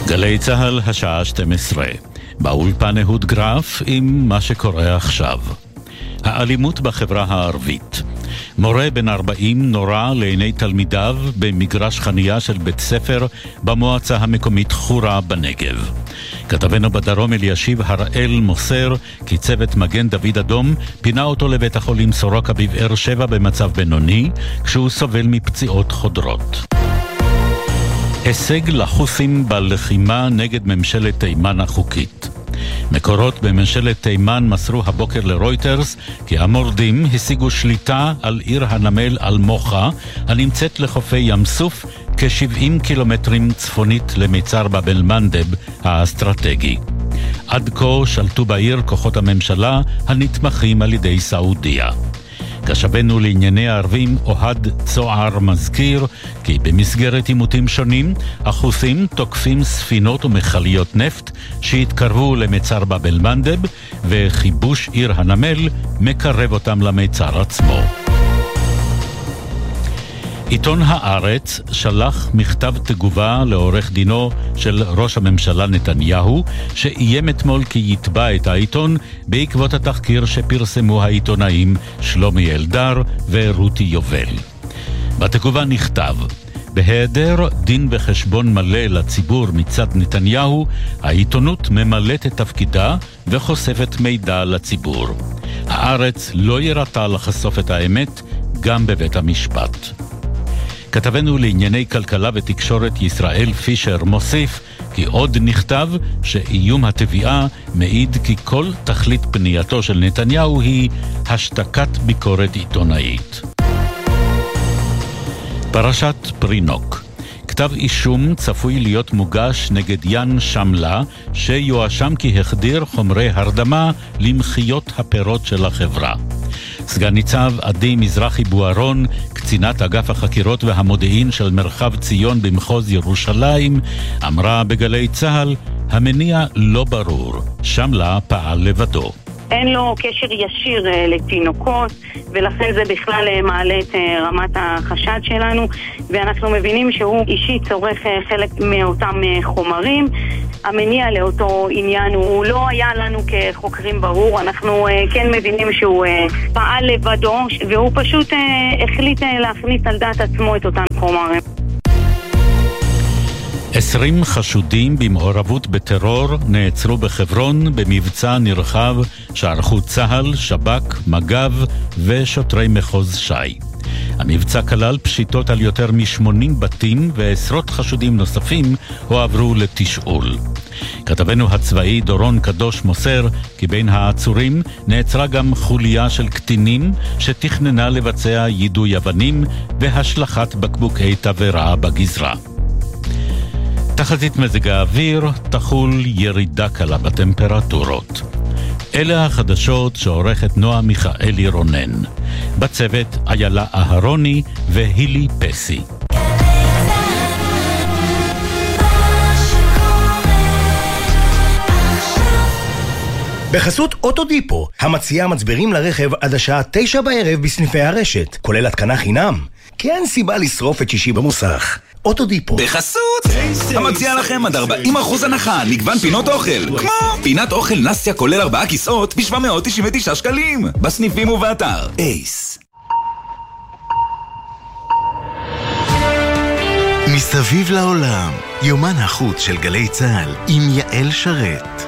גלי צהל השעה 12. באולפן אהוד גרף עם מה שקורה עכשיו. האלימות בחברה הערבית. מורה בן 40 נורא לעיני תלמידיו במגרש חנייה של בית ספר במועצה המקומית חורה בנגב. כתבנו בדרום אלישיב הראל מוסר כי צוות מגן דוד אדום פינה אותו לבית החולים סורוקה בבאר שבע במצב בינוני כשהוא סובל מפציעות חודרות. הישג לחות'ים בלחימה נגד ממשלת תימן החוקית. מקורות בממשלת תימן מסרו הבוקר לרויטרס כי המורדים השיגו שליטה על עיר הנמל אל-מוחה הנמצאת לחופי ים סוף כ-70 קילומטרים צפונית למיצר באב אל-מנדב האסטרטגי. עד כה שלטו בעיר כוחות הממשלה הנתמכים על ידי סעודיה. כשבנו לענייני הערבים אוהד צוער מזכיר כי במסגרת עימותים שונים החות'ים תוקפים ספינות ומכליות נפט שהתקרבו למיצר באב אל-מנדב וכיבוש עיר הנמל מקרב אותם למיצר עצמו. עיתון הארץ שלח מכתב תגובה לעורך דינו של ראש הממשלה נתניהו שאיים אתמול כי יתבע את העיתון בעקבות התחקיר שפרסמו העיתונאים שלומי אלדר ורותי יובל. בתגובה נכתב: בהיעדר דין וחשבון מלא לציבור מצד נתניהו, העיתונות ממלאת את תפקידה וחושפת מידע לציבור. הארץ לא ירתה לחשוף את האמת גם בבית המשפט. כתבנו לענייני כלכלה ותקשורת ישראל פישר מוסיף כי עוד נכתב שאיום התביעה מעיד כי כל תכלית פנייתו של נתניהו היא השתקת ביקורת עיתונאית. פרשת פרינוק. כתב אישום צפוי להיות מוגש נגד יאן שמלה שיואשם כי החדיר חומרי הרדמה למחיות הפירות של החברה. סגן ניצב עדי מזרחי בוארון, קצינת אגף החקירות והמודיעין של מרחב ציון במחוז ירושלים, אמרה בגלי צהל, המניע לא ברור, שמלה פעל לבדו. אין לו קשר ישיר לתינוקות, ולכן זה בכלל מעלה את רמת החשד שלנו, ואנחנו מבינים שהוא אישית צורך חלק מאותם חומרים. המניע לאותו עניין הוא לא היה לנו כחוקרים ברור, אנחנו כן מבינים שהוא פעל לבדו, והוא פשוט החליט להכניס על דעת עצמו את אותם חומרים. 20 חשודים במעורבות בטרור נעצרו בחברון במבצע נרחב שערכו צהל, שב"כ, מג"ב ושוטרי מחוז ש"י. המבצע כלל פשיטות על יותר מ-80 בתים ועשרות חשודים נוספים הועברו לתשאול. כתבנו הצבאי דורון קדוש מוסר כי בין העצורים נעצרה גם חוליה של קטינים שתכננה לבצע יידוי אבנים והשלכת בקבוקי תבערה בגזרה. תחזית מזג האוויר תחול ירידה קלה בטמפרטורות. אלה החדשות שעורכת נועה מיכאלי רונן. בצוות איילה אהרוני והילי פסי. בחסות אוטודיפו, המציעה מצברים לרכב עד השעה 9 בערב בסניפי הרשת, כולל התקנה חינם. כי אין סיבה לשרוף את שישי במוסך. אוטודיפו. בחסות המציעה לכם עד 40% הנחה על מגוון פינות אוכל, כמו פינת אוכל נסיה כולל 4 כיסאות ב-799 שקלים בסניפים ובאתר אייס. מסביב לעולם, יומן החוץ של גלי צהל עם יעל שרת.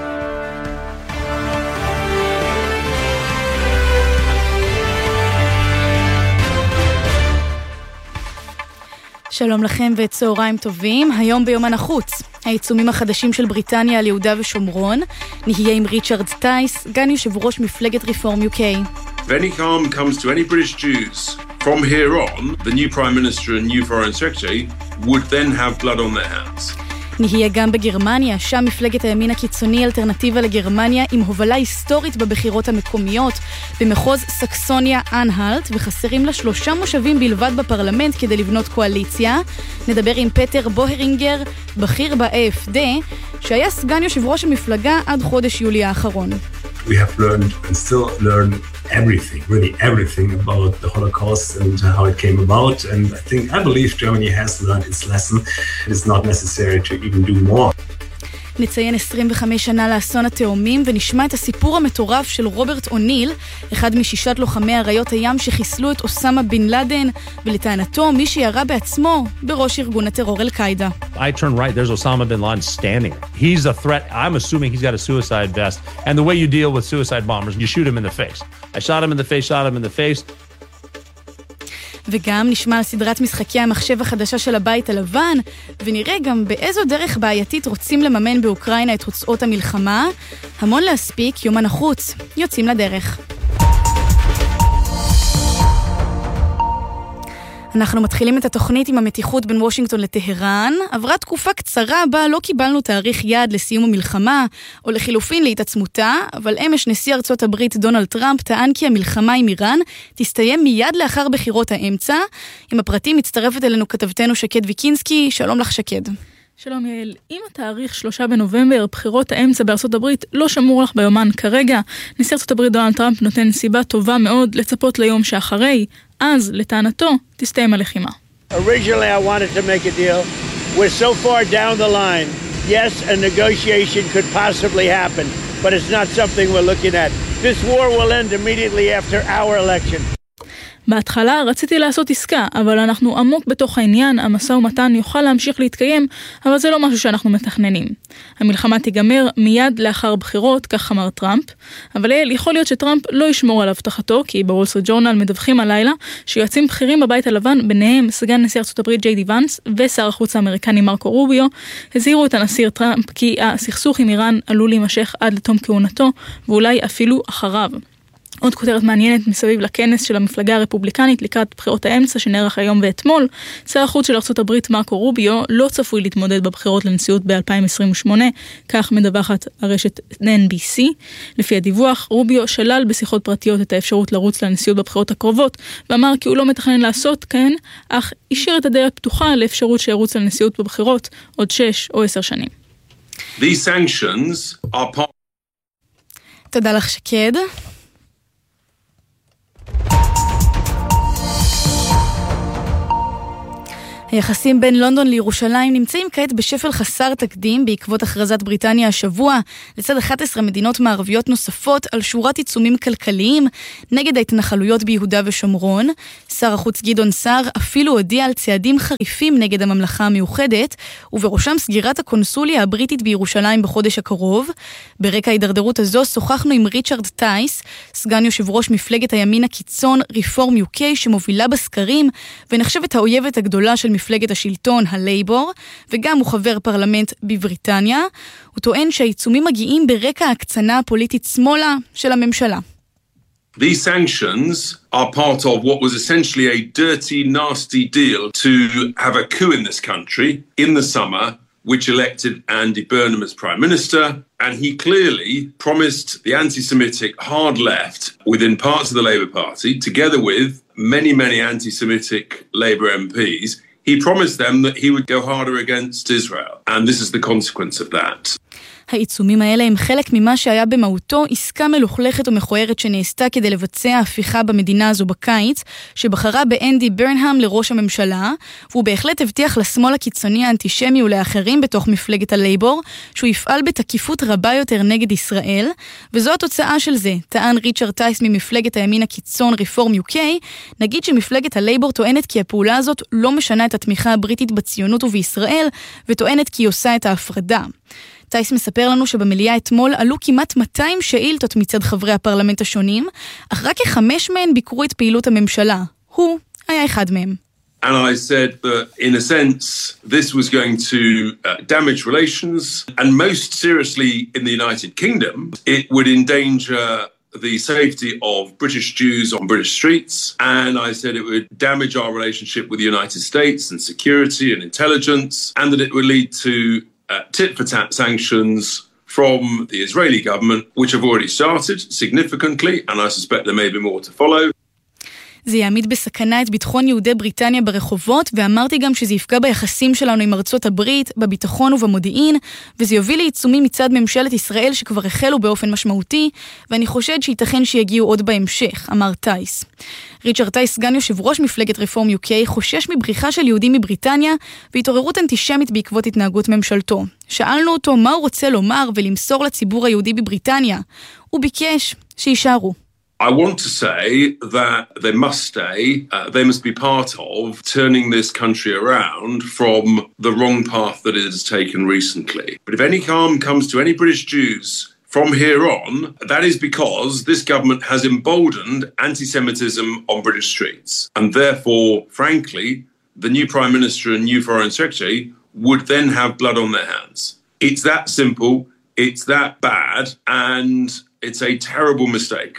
שלום לכם וצהריים טובים. היום ביומן החוץ, העיצומים החדשים של בריטניה על יהודה ושומרון. נהיה עם ריצ'רד טייס, סגן יושב ראש מפלגת רפורם UK. If any harm comes to any British Jews, from here on, the new Prime Minister and new Foreign Secretary would then have blood on their hands. נהיה גם בגרמניה, שם מפלגת הימין הקיצוני אלטרנטיבה לגרמניה עם הובלה היסטורית בבחירות המקומיות במחוז סקסוניה אנהלט, וחסרים לה 3 מושבים בלבד בפרלמנט כדי לבנות קואליציה. נדבר עם פטר בוהרינגר, בכיר ב-AFD, שהיה סגן יושב ראש המפלגה עד חודש יולי האחרון. We have learned and still learn everything, really everything about the Holocaust and how it came about. And I believe Germany has learned its lesson. It is not necessary to even do more. נציין 25 שנה לאסון התאומים ונשמע את הסיפור המטורף של רוברט אוניל, אחד מ6 לוחמי אריות הים שחיסלו את אוסמה בן לאדן, ולטענתו מי שירה בעצמו בראש ארגון הטרור אל-קאידה. I turn right, there's Osama bin Laden standing. He's a threat. I'm assuming he's got a suicide vest. And the way you deal with suicide bombers, you shoot him in the face. I shot him in the face. וגם נשמע על סדרת משחקי המחשב החדשה של הבית הלבן, ונראה גם באיזו דרך בעייתית רוצים לממן באוקראינה את הוצאות המלחמה. המון להספיק, יומן החוץ, יוצאים לדרך. אנחנו מתחילים את התוכנית עם המתיחות בין וושינגטון לטהרן. עברה תקופה קצרה בה לא קיבלנו תאריך יעד לסיום המלחמה, או לחילופין להתעצמותה, אבל אמש נשיא ארצות הברית דונלד טראמפ טען כי המלחמה עם איראן תסתיים מיד לאחר בחירות האמצע. עם הפרטים מצטרפת אלינו כתבתנו שקד ויקינסקי. שלום לך שקד. שלום יעל, אם התאריך 3 בנובמבר, בחירות האמצע בארצות הברית, לא שמור לך ביומן כרגע, נשיא ארצות הברית דונלד טראמפ נותן סיבה טובה מאוד לצפות ליום שאחרי, אז לטענתו תסתיים הלחימה. Originally I wanted to make a deal. We're so far down the line. Yes, a negotiation could possibly happen, but it's not something we're looking at. This war will end immediately after our election. בהתחלה רציתי לעשות עסקה, אבל אנחנו עמוק בתוך העניין, המשא ומתן יוכל להמשיך להתקיים, אבל זה לא משהו שאנחנו מתכננים. המלחמה תיגמר מיד לאחר בחירות, כך אמר טראמפ, אבל יכול להיות שטראמפ לא ישמור על הבטחתו, כי בוול סטריט ג'ורנל מדווחים הלילה שיועצים בכירים בבית הלבן, ביניהם סגן נשיא ארצות הברית ג'יי די ונס ושר החוץ האמריקני מרקו רוביו, הזהירו את הנשיא טראמפ כי הסכסוך עם איראן עלול להימשך עד לתום כהונתו, ואולי אפילו אחריו. עוד כותרת מעניינת מסביב לכנס של המפלגה הרפובליקנית לקראת בחירות האמצע שנערך היום ואתמול, שר החוץ של ארצות הברית מרקו רוביו לא צפוי להתמודד בבחירות לנשיאות ב-2028, כך מדווחת הרשת NBC. לפי הדיווח, רוביו שלל בשיחות פרטיות את האפשרות לרוץ לנשיאות בבחירות הקרובות, ואמר כי הוא לא מתכנן לעשות כן, אך השאיר את הדלת פתוחה לאפשרות שירוץ לנשיאות בבחירות עוד 6 או 10 שנים. These sanctions are part... תודה לך שקד. היחסים בין לונדון לירושלים נמצאים כעת בשפל חסר תקדים בעקבות הכרזת בריטניה השבוע, לצד 11 מדינות מערביות נוספות, על שורת עיצומים כלכליים נגד ההתנחלויות ביהודה ושומרון. שר החוץ גדעון סער אפילו הודיע על צעדים חריפים נגד הממלכה המאוחדת, ובראשם סגירת הקונסוליה הבריטית בירושלים בחודש הקרוב. ברקע ההידרדרות הזו שוחחנו עם ריצ'רד טייס, סגן יושב ראש מפלגת הימין הקיצון ריפורם UK, שמובילה בסקרים ונחשבת האויבת הגדולה של מפלגת השלטון, הלייבור, וגם הוא חבר פרלמנט בבריטניה. הוא טוען שהעיצומים מגיעים ברקע ההקצנה הפוליטית שמאלה של הממשלה. These sanctions are part of what was essentially a dirty, nasty deal to have a coup in this country in the summer, which elected Andy Burnham as Prime Minister, and he clearly promised the anti-Semitic hard left within parts of the Labour Party, together with many, many anti-Semitic Labour MPs, he promised them that he would go harder against Israel, and this is the consequence of that. העיצומים האלה הם חלק ממה שהיה במהותו עסקה מלוכלכת ומכוערת שנעשתה כדי לבצע הפיכה במדינה הזו בקיץ, שבחרה באנדי ברנהאם לראש הממשלה, והוא בהחלט הבטיח לשמאל הקיצוני האנטישמי ולאחרים בתוך מפלגת הלייבור, שהוא יפעל בתקיפות רבה יותר נגד ישראל, וזו התוצאה של זה, טען ריצ'רד טייס ממפלגת הימין הקיצון ריפורם UK. נגיד שמפלגת הלייבור טוענת כי הפעולה הזאת לא משנה את התמיכה הבריטית בציונות ובישראל, וטוענת כי היא עושה את ההפרדה. טייס מספר לנו שבמליאה אתמול עלו כמעט 200 שאילתות מצד חברי הפרלמנט השונים, אך רק 5 מהן ביקרו את פעילות הממשלה. הוא היה אחד מהם. And I said that, in a sense, this was going to damage relations, and most seriously in the United Kingdom, it would endanger the safety of British Jews on British streets, and I said it would damage our relationship with the United States and security and intelligence, and that it would lead to tit-for-tat sanctions from the Israeli government, which have already started significantly, and I suspect there may be more to follow. זה יעמיד בסכנה את ביטחון יהודי בריטניה ברחובות, ואמרתי גם שזה יפגע ביחסים שלנו עם ארצות הברית, בביטחון ובמודיעין, וזה יוביל לעיצומים מצד ממשלת ישראל שכבר החלו באופן משמעותי, ואני חושד שייתכן שיגיעו עוד בהמשך, אמר טייס. ריצ'רד טייס, סגן יושב ראש מפלגת רפורם UK, חושש מבריחה של יהודים מבריטניה והתעוררות אנטישמית בעקבות התנהגות ממשלתו. שאלנו אותו מה הוא רוצה לומר ולמסור לציבור היהודי בבריטניה. הוא ביקש שישארו. I want to say that they must stay, they must be part of turning this country around from the wrong path that it has taken recently. But if any harm comes to any British Jews from here on, that is because this government has emboldened anti-Semitism on British streets. And therefore, frankly, the new Prime Minister and new Foreign Secretary would then have blood on their hands. It's that simple, it's that bad, and it's a terrible mistake.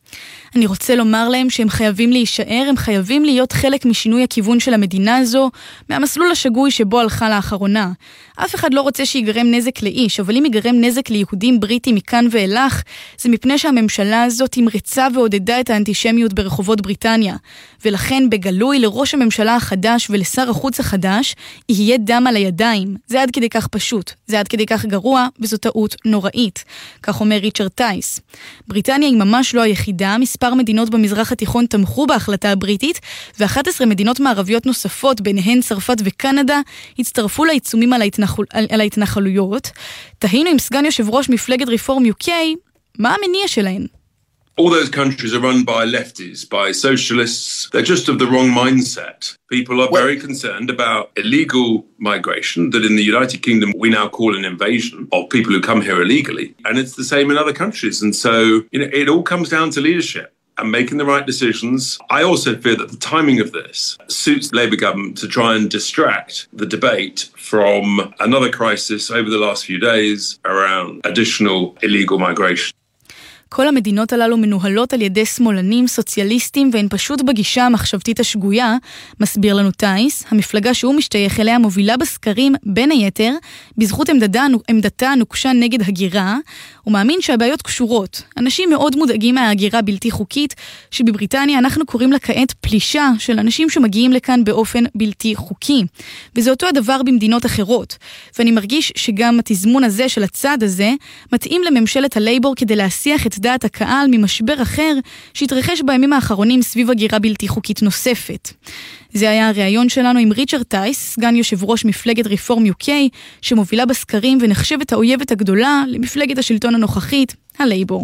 אני רוצה לומר להם שהם חייבים להישאר, הם חייבים להיות חלק משינוי הכיוון של המדינה הזו, מהמסלול השגוי שבו הלכה לאחרונה. אף אחד לא רוצה שיגרם נזק לאיש, אבל אם יגרם נזק ליהודים בריטים מכאן ואילך, זה מפני שהממשלה הזאת תמרצה ועודדה את האנטישמיות ברחובות בריטניה. ולכן בגלוי לראש הממשלה החדש ולשר החוץ החדש, יהיה דם על הידיים. זה עד כדי כך פשוט, זה עד כדי כך גרוע, וזו טעות נוראית. כך אומר ריצ'רד טייס. בריטניה היא ממש לא היחידה, מספר מדינות במזרח התיכון תמכו בהחלטה הבריטית, ו11 מדינות מערביות נוספות, ביניהן צרפת וקנדה, הצטרפו לעיצומים על ההתנחלויות. תהינו עם סגן יושב ראש מפלגת רפורם UK, מה המניע שלהן? All those countries are run by lefties, by socialists. They're just of the wrong mindset. People are very concerned about illegal migration that in the United Kingdom we now call an invasion of people who come here illegally. And it's the same in other countries. And so, it all comes down to leadership and making the right decisions. I also fear that the timing of this suits the Labour government to try and distract the debate from another crisis over the last few days around additional illegal migration. כל המדינות הללו מנוהלות על ידי שמאלנים סוציאליסטים, והן פשוט בגישה המחשבתית השגויה, מסביר לנו טייס. המפלגה שהוא משתייך אליה מובילה בסקרים בין היתר, בזכות עמדתה הנוקשה נגד הגירה. הוא מאמין שהבעיות קשורות. אנשים מאוד מודאגים מההגירה בלתי חוקית, שבבריטניה אנחנו קוראים לה כעת פלישה של אנשים שמגיעים לכאן באופן בלתי חוקי. וזה אותו הדבר במדינות אחרות. ואני מרגיש שגם התזמון הזה של הצד הזה, מתאים לממשלת הלייבור כדי להסיח את דעת הקהל ממשבר אחר שהתרחש בימים האחרונים סביב הגירה בלתי חוקית נוספת. זה היה הראיון שלנו עם ריצ'רד טייס, סגן יושב ראש מפלגת רפורם UK, שמובילה בסקרים ונחשבת האויבת הגדולה למפלגת השלטון הנוכחית, הלייבור.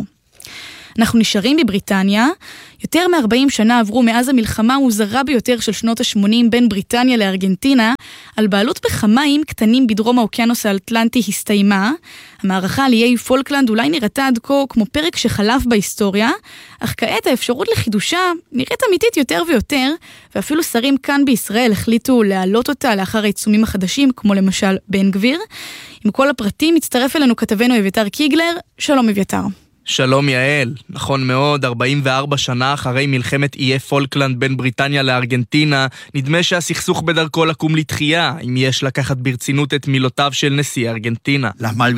אנחנו נשארים בבריטניה. יותר מ-40 שנה עברו מאז המלחמה המוזרה ביותר של שנות ה-80 בין בריטניה לארגנטינה, על בעלות בכמה איים קטנים בדרום האוקיינוס האטלנטי הסתיימה. המערכה על איי פולקלנד אולי נראתה עד כה כמו פרק שחלף בהיסטוריה, אך כעת האפשרות לחידושה נראית אמיתית יותר ויותר, ואפילו שרים כאן בישראל החליטו להעלות אותה לאחר העיצומים החדשים, כמו למשל בן גביר. עם כל הפרטים מצטרף אלינו כתבנו אביתר קיגלר. שלום אביתר. שלום יעל, נכון מאוד, 44 שנה אחרי מלחמת איי פולקלנד בין בריטניה לארגנטינה, נדמה שהסכסוך בדרכו לקום לתחייה, אם יש לקחת ברצינות את מילותיו של נשיא ארגנטינה.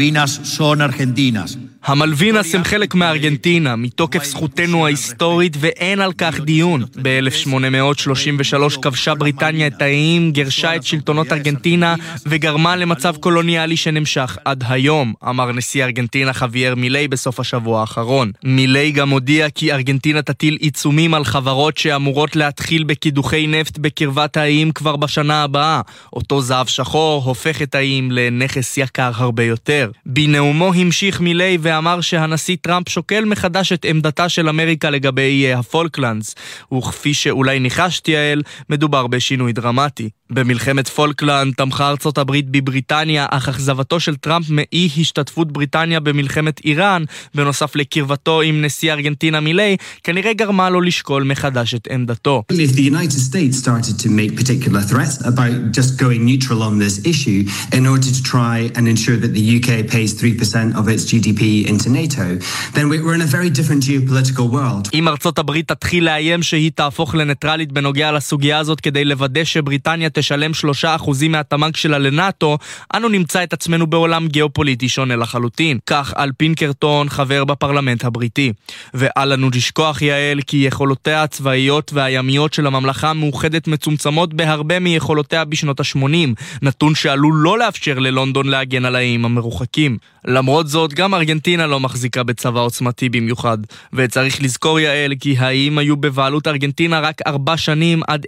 המלווינס הם חלק מארגנטינה, מתוקף זכותנו ההיסטורית, ואין על כך דיון. ב-1833 כבשה בריטניה את האיים, גרשה את שלטונות ארגנטינה, וגרמה למצב קולוניאלי שנמשך עד היום, אמר נשיא ארגנטינה חוויאר מילי בסוף השבוע האחרון. מילי גם הודיע כי ארגנטינה תטיל עיצומים על חברות שאמורות להתחיל בקידוחי נפט בקרבת האיים כבר בשנה הבאה. אותו זהב שחור הופך את האיים לנכס יקר הרבה יותר. בנאומו המשיך מילי ואמר שהנשיא טראמפ שוקל מחדש את עמדתה של אמריקה לגבי הפולקלנדס. וכפי שאולי ניחשתי יעל, מדובר בשינוי דרמטי. במלחמת פולקלנד תמכה ארצות הברית בבריטניה, אך אכזבתו של טראמפ מאי השתתפות בריטניה במלחמת איראן, בנוסף לקרבתו עם נשיא ארגנטינה מילי, כנראה גרמה לו לשקול מחדש את עמדתו. If the United States started to make particular threats about just going neutral on this issue in order to try and ensure that the UK pays 3% of its GDP into NATO, then we're in a very different geopolitical world. אם ארצות הברית תתחיל לאיים שהיא תהפוך לניטרלית בנוגע לסוגיה הזאת כדי לוודא שבריטניה תשלם 3% מהתמ"ג שלה לנאטו, אנו נמצא את עצמנו בעולם גיאופוליטי שונה לחלוטין. כך על פינקרטון, חבר בפרלמנט הבריטי. ואל לנו לשכוח, יעל, כי יכולותיה הצבאיות והימיות של הממלכה המאוחדת מצומצמות בהרבה מיכולותיה בשנות ה-80, נתון שעלול לא לאפשר ללונדון להגן על האיים המרוחקים. למרות זאת, גם ארגנטינה לא מחזיקה בצבא עוצמתי במיוחד. וצריך לזכור, יעל, כי האיים היו בבעלות ארגנטינה רק 4 שנים עד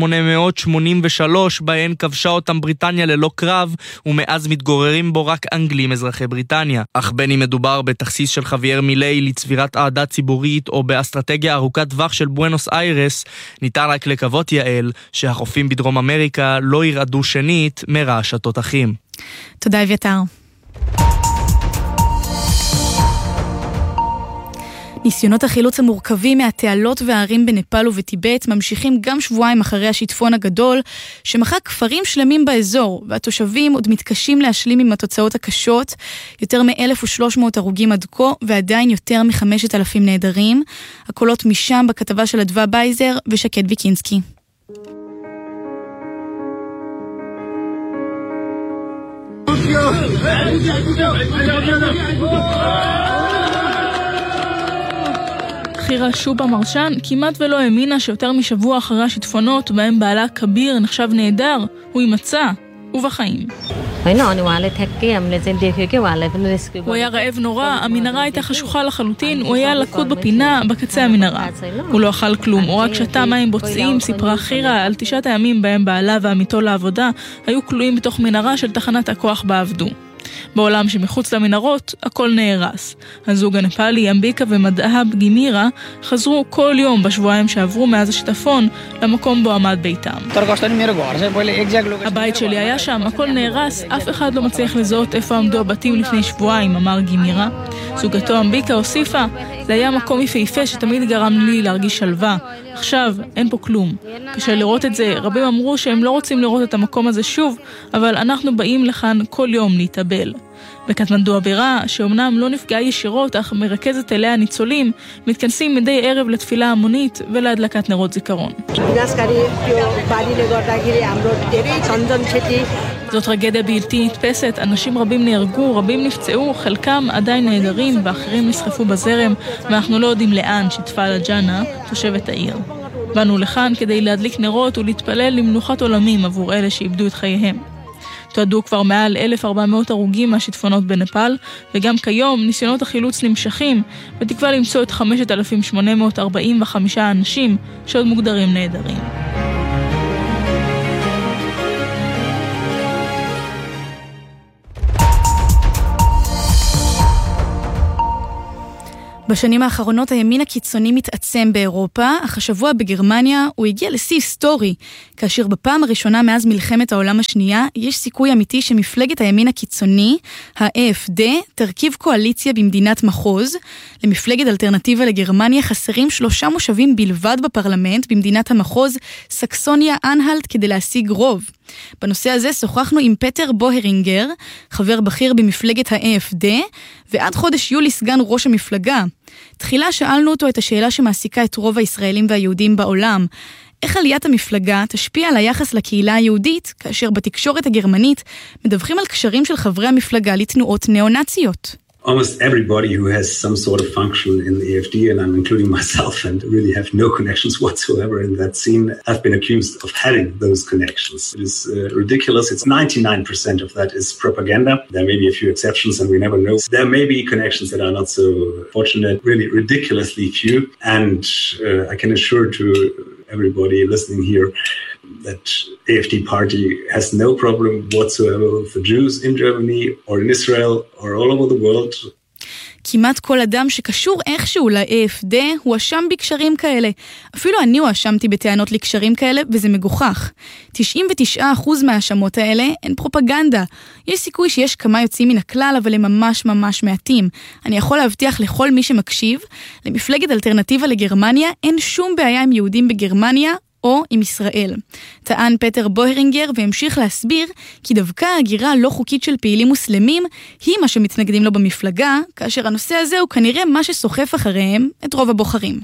1883, בהן כבשה אותם בריטניה ללא קרב, ומאז מתגוררים בו רק אנגלים אזרחי בריטניה. אך בין אם מדובר בתכסיס של חוויאר מילי לצבירת אהדה ציבורית, או באסטרטגיה ארוכת טווח של בואנוס איירס, ניתן רק לקוות, יעל, שהחופים בדרום אמריקה לא ירעדו שנית מרעש התותחים. תודה אביתר. ניסיונות החילוץ המורכבים מהתעלות והערים בנפאל ובטיבט ממשיכים גם שבועיים אחרי השיטפון הגדול שמחק כפרים שלמים באזור, והתושבים עוד מתקשים להשלים עם התוצאות הקשות. יותר מ-1,300 הרוגים עד כה ועדיין יותר מ-5,000 נעדרים. הקולות משם בכתבה של אדווה בייזר ושקד ויקינסקי. חירה שובה מרשן כמעט ולא האמינה שיותר משבוע אחרי השיטפונות בהם בעלה כביר נחשב נהדר, הוא יימצא ובחיים. הוא היה רעב נורא, המנהרה הייתה חשוכה לחלוטין, הוא היה לקוד בפינה בקצה המנהרה. הוא לא אכל כלום, הוא רק שתה מים בוצעים. סיפרה חירה על 9 הימים בהם בעלה ועמיתו לעבודה היו כלואים בתוך מנהרה של תחנת הכוח בה עבדו. בעולם שמחוץ למנהרות, הכל נהרס. הזוג הנפאלי, אמביקה ומדהב גימירה, חזרו כל יום בשבועיים שעברו מאז השיטפון למקום בו עמד ביתם. הבית שלי היה שם, הכל נהרס, אף אחד לא מצליח לזהות איפה עמדו הבתים לפני שבועיים, אמר גימירה. זוגתו אמביקה הוסיפה, זה היה מקום יפהפה שתמיד גרם לי להרגיש שלווה. עכשיו, אין פה כלום. קשה לראות את זה, רבים אמרו שהם לא רוצים לראות את המקום הזה שוב, אבל אנחנו באים לכאן כל יום להתאבל. בקטמנדו הבירה, שאומנם לא נפגעה ישירות, אך מרכזת אליה ניצולים, מתכנסים מדי ערב לתפילה המונית ולהדלקת נרות זיכרון. זאת טרגדיה בלתי נתפסת, אנשים רבים נהרגו, רבים נפצעו, חלקם עדיין נהדרים ואחרים נסחפו בזרם, ואנחנו לא יודעים לאן, שיתפה לג'אנה, תושבת העיר. באנו לכאן כדי להדליק נרות ולהתפלל למנוחת עולמים עבור אלה שאיבדו את חייהם. תועדו כבר מעל 1,400 הרוגים מהשיטפונות בנפאל, וגם כיום ניסיונות החילוץ נמשכים, בתקווה למצוא את 5,845 אנשים שעוד מוגדרים נהדרים. בשנים האחרונות הימין הקיצוני מתעצם באירופה, אך השבוע בגרמניה הוא הגיע לשיא היסטורי, כאשר בפעם הראשונה מאז מלחמת העולם השנייה יש סיכוי אמיתי שמפלגת הימין הקיצוני, ה-AfD, תרכיב קואליציה במדינת מחוז. למפלגת אלטרנטיבה לגרמניה חסרים 3 מושבים בלבד בפרלמנט במדינת המחוז סקסוניה אנהלט כדי להשיג רוב. בנושא הזה שוחחנו עם פטר בוהרינגר, חבר בכיר במפלגת ה-AfD, ועד חודש יולי סגן ראש המפלגה. תחילה שאלנו אותו את השאלה שמעסיקה את רוב הישראלים והיהודים בעולם. איך עליית המפלגה תשפיע על היחס לקהילה היהודית, כאשר בתקשורת הגרמנית מדווחים על קשרים של חברי המפלגה לתנועות ניאו-נאציות? Almost everybody who has some sort of function in the AfD, and I'm including myself, and really have no connections whatsoever in that scene, have been accused of having those connections. It is ridiculous. It's 99% of that is propaganda. There may be a few exceptions, and we never know. There may be connections that are not so fortunate, really ridiculously few, and I can assure to everybody listening here that AfD party has no problem whatsoever for Jews in Germany or in Israel or all over the world. כמעט כל אדם שקשור איכשהו ל-AfD הוא אשם בקשרים כאלה. אפילו אני הואשמתי בטענות לקשרים כאלה, וזה מגוחך. 99% מהאשמות האלה הן פרופגנדה. יש סיכוי שיש כמה יוצאים מן הכלל, אבל הם ממש ממש מעטים. אני יכול להבטיח לכל מי שמקשיב, למפלגת אלטרנטיבה לגרמניה אין שום בעיה עם יהודים בגרמניה, או עם ישראל. טען פטר בוהרינגר והמשיך להסביר כי דווקא ההגירה הלא חוקית של פעילים מוסלמים היא מה שמתנגדים לו במפלגה, כאשר הנושא הזה הוא כנראה מה שסוחף אחריהם את רוב הבוחרים.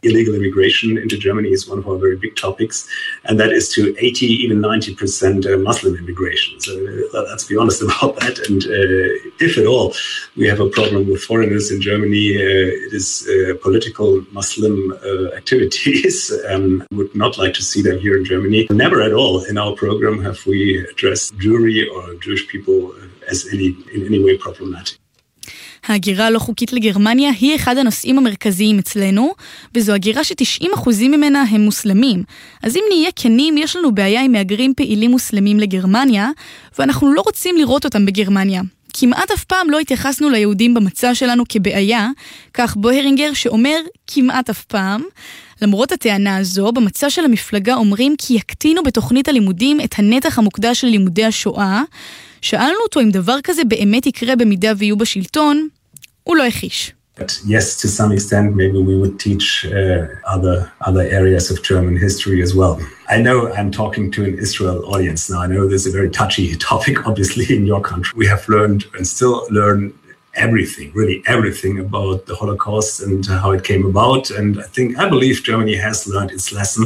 illegal immigration into Germany is one of our very big topics, and that is to 80, even 90% Muslim immigration. So let's be honest about that. And if at all we have a problem with foreigners in Germany, it is political Muslim activities. Would not like to see them here in Germany. Never at all in our program have we addressed Jewry or Jewish people as in any way problematic. ההגירה הלא חוקית לגרמניה היא אחד הנושאים המרכזיים אצלנו, וזו הגירה ש90% ממנה הם מוסלמים. אז אם נהיה כנים, יש לנו בעיה עם מהגרים פעילים מוסלמים לגרמניה, ואנחנו לא רוצים לראות אותם בגרמניה. כמעט אף פעם לא התייחסנו ליהודים במצע שלנו כבעיה, כך בוהרינגר שאומר כמעט אף פעם. למרות הטענה הזו, במצע של המפלגה אומרים כי יקטינו בתוכנית הלימודים את הנתח המוקדש של לימודי השואה. שאלנו אותו אם דבר כזה באמת יקרה במידה ויהיו בשלטון, הוא לא הכיש. But yes, to some extent, maybe we would teach other areas of German history as well. I know I'm talking to an Israel audience now. I know this is a very touchy topic, obviously, in your country. We have learned and still learn everything, really everything about the Holocaust and how it came about. And I believe Germany has learned its lesson.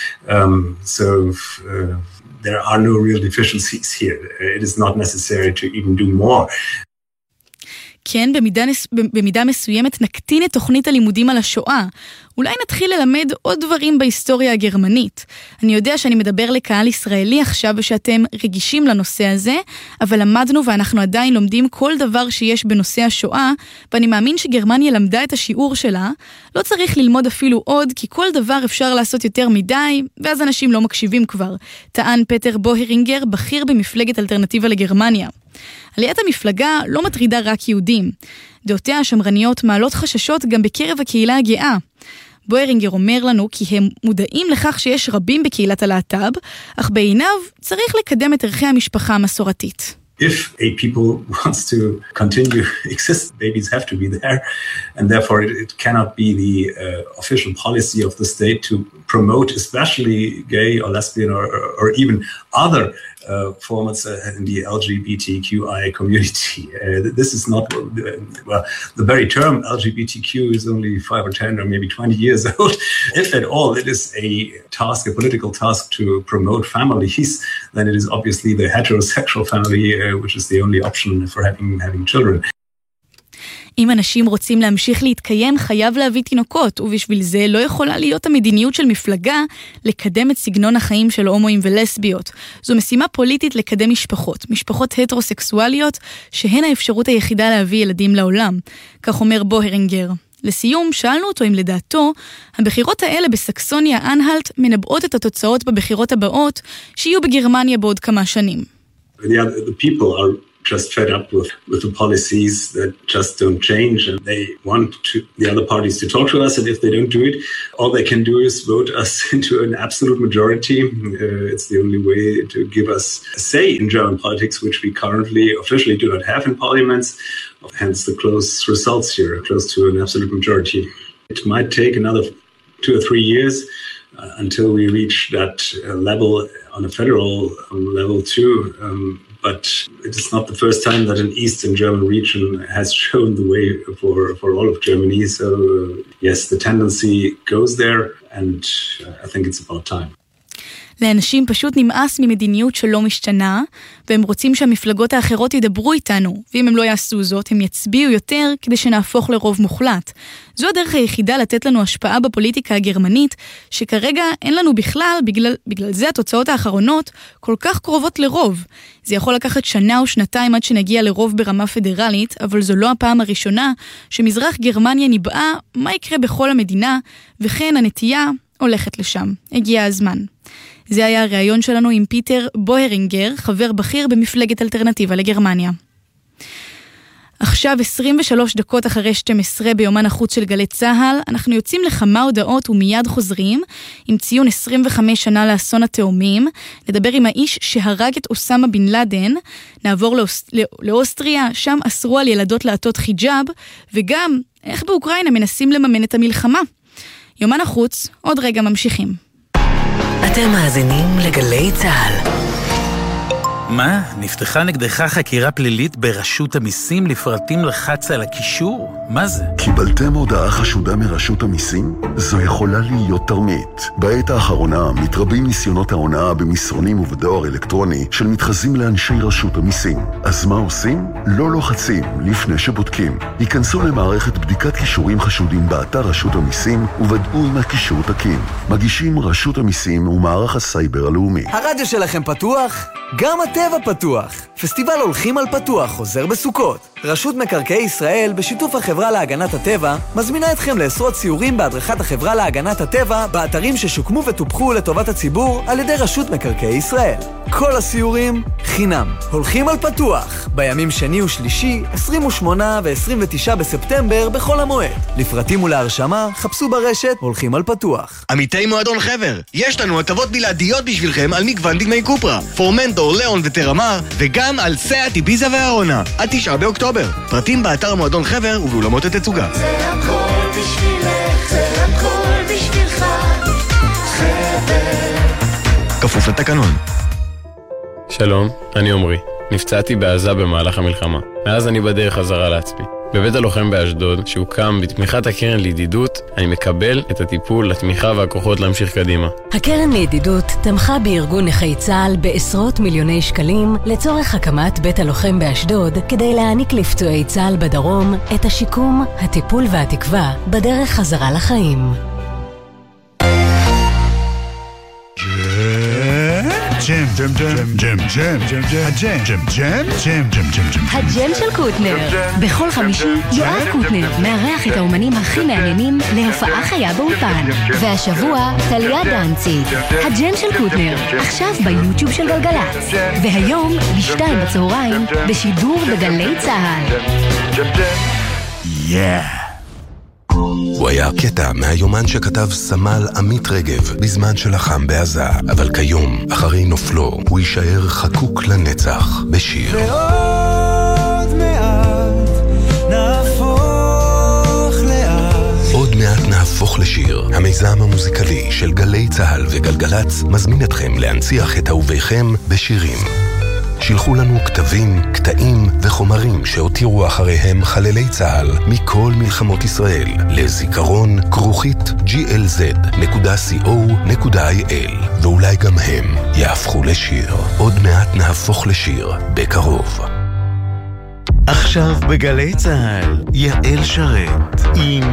There are no real deficiencies here. It is not necessary to even do more. כן, במידה מסוימת נקטין את תוכנית הלימודים על השואה. אולי נתחיל ללמד עוד דברים בהיסטוריה הגרמנית. אני יודע שאני מדבר לקהל ישראלי עכשיו ושאתם רגישים לנושא הזה, אבל למדנו ואנחנו עדיין לומדים כל דבר שיש בנושא השואה, ואני מאמין שגרמניה למדה את השיעור שלה. לא צריך ללמוד אפילו עוד, כי כל דבר אפשר לעשות יותר מדי, ואז אנשים לא מקשיבים כבר. טען פטר בוהרינגר, בכיר במפלגת אלטרנטיבה לגרמניה. עליית המפלגה לא מטרידה רק יהודים. דעותיה השמרניות מעלות חששות גם בקרב הקהילה הגאה. בוהרינגר אומר לנו כי הם מודעים לכך שיש רבים בקהילת הלהט"ב, אך בעיניו צריך לקדם את ערכי המשפחה המסורתית. If a people wants to continue exist, babies have to be there, and therefore it cannot be the official policy of the state to promote especially gay or lesbian or even other formats in the LGBTQI community. This is not, the very term LGBTQ is only 5 or 10 or maybe 20 years old. If at all it is a task, a political task to promote families, then it is obviously the heterosexual family, which is the only option for having children. אם אנשים רוצים להמשיך להתקיים, חייב להביא תינוקות, ובשביל זה לא יכולה להיות המדיניות של מפלגה לקדם את סגנון החיים של הומואים ולסביות. זו משימה פוליטית לקדם משפחות הטרוסקסואליות, שהן האפשרות היחידה להביא ילדים לעולם. כך אומר בוהרינגר. לסיום, שאלנו אותו אם לדעתו, הבחירות האלה בסקסוניה אנהלט מנבאות את התוצאות בבחירות הבאות, שיהיו בגרמניה בעוד כמה שנים. The people are just fed up with the policies that just don't change, and they want the other parties to talk to us, and if they don't do it, all they can do is vote us into an absolute majority. It's the only way to give us a say in German politics, which we currently officially do not have in parliaments, hence the close results here, close to an absolute majority. It might take another 2 or 3 years until we reach that level on a federal level too, but it is not the first time that an Eastern German region has shown the way for all of Germany. So yes, the tendency goes there, and I think it's about time. לאנשים פשוט נמאס ממדיניות שלא משתנה, והם רוצים שהמפלגות האחרות ידברו איתנו, ואם הם לא יעשו זאת, הם יצביעו יותר כדי שנהפוך לרוב מוחלט. זו הדרך היחידה לתת לנו השפעה בפוליטיקה הגרמנית, שכרגע אין לנו בכלל, בגלל זה התוצאות האחרונות כל כך קרובות לרוב. זה יכול לקחת שנה או שנתיים עד שנגיע לרוב ברמה פדרלית, אבל זו לא הפעם הראשונה שמזרח גרמניה ניבאה מה יקרה בכל המדינה, וכן הנטייה הולכת לשם. הגיע הזמן. זה היה הראיון שלנו עם פיטר בוהרינגר, חבר בכיר במפלגת אלטרנטיבה לגרמניה. עכשיו 23 דקות אחרי 12 ביומן החוץ של גלי צהל, אנחנו יוצאים לכמה הודעות ומיד חוזרים עם ציון 25 שנה לאסון התאומים, לדבר עם האיש שהרג את אוסמה בן לאדן, נעבור לאוסטריה, שם אסרו על ילדות לעטות חיג'אב, וגם איך באוקראינה מנסים לממן את המלחמה. יומן החוץ, עוד רגע ממשיכים. אתם מאזינים לגלי צהל. מה? נפתחה נגדך חקירה פלילית ברשות המיסים לפרטים לחץ על הקישור? מה זה? קיבלתם הודעה חשודה מרשות המיסים? זו יכולה להיות תרמית. בעת האחרונה מתרבים ניסיונות ההונאה במסרונים ובדואר אלקטרוני של מתחזים לאנשי רשות המיסים. אז מה עושים? לא לוחצים לפני שבודקים. היכנסו למערכת בדיקת קישורים חשודים באתר רשות המיסים וודאו אם הקישור תקין. מגישים רשות המיסים ומערך הסייבר הלאומי. הרדיו שלכם פתוח? גם הטבע פתוח. פסטיבל הולכים על פתוח חוזר בסוכות. רשות מקרקעי ישראל בשיתוף החברה להגנת הטבע מזמינה אתכם לעשרות סיורים בהדרכת החברה להגנת הטבע באתרים ששוקמו וטופחו לטובת הציבור על ידי רשות מקרקעי ישראל. כל הסיורים חינם. הולכים על פתוח בימים שני ושלישי 28 ו-29 בספטמבר בכל המועד. לפרטים ולהרשמה חפשו ברשת הולכים על פתוח. עמיתי מועדון חבר, יש לנו הטבות בלעדיות בשבילכם על מגוון דגמי קופרה, פורמנטור, ליאון וטרמר, וגם על סאט, איביזה והארונה עד 9 באוקטובר. פרטים באתר מועדון חבר ובאולמות התצוגה. זה הכל בשבילך, זה הכל בשבילך, חבר. כפוף לתקנון. שלום, אני עומרי. נפצעתי בעזה במהלך המלחמה. מאז אני בדרך חזרה לעצמי. בבית הלוחם באשדוד, שהוקם בתמיכת הקרן לידידות, אני מקבל את הטיפול, התמיכה והכוחות להמשיך קדימה. הקרן לידידות תמכה בארגון נכי צה"ל בעשרות מיליוני שקלים לצורך הקמת בית הלוחם באשדוד, כדי להעניק לפצועי צה"ל בדרום את השיקום, הטיפול והתקווה בדרך חזרה לחיים. ג'ם, ג'ם, ג'ם, ג'ם, ג'ם, ג'ם, ג'ם, ג'ם, ג'ם, ג'ם, ג'ם, ג'ם. הג'ם של קוטנר. בכל חמישי יואב קוטנר מארח את האומנים הכי מעניינים להופעה חיה באולפן. והשבוע טליה דנציג. הג'ם של קוטנר, עכשיו ביוטיוב של גלגלצ. והיום ב-2 בצהריים בשידור בגלי צהל. הוא היה קטע מהיומן שכתב סמל עמית רגב בזמן שלחם בעזה, אבל כיום, אחרי נופלו, הוא יישאר חקוק לנצח בשיר. ועוד מעט נהפוך לאט. עוד מעט נהפוך לשיר. המיזם המוזיקלי של גלי צהל וגלגלץ מזמין אתכם להנציח את אהוביכם בשירים. שילחו לנו כתבים, קטעים וחומרים שהותירו אחריהם חללי צה"ל מכל מלחמות ישראל לזיכרון @glz.co.il ואולי גם הם יהפכו לשיר. עוד מעט נהפוך לשיר בקרוב. עכשיו בגלי צהל, יעל שרת עם